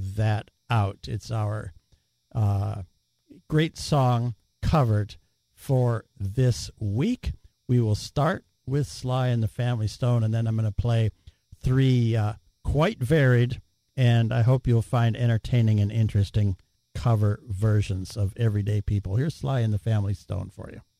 that out. It's our great song covered for this week. We will start with Sly and the Family Stone, and then I'm going to play three quite varied, and I hope you'll find entertaining and interesting cover versions of everyday people. Here's Sly and the Family Stone for you.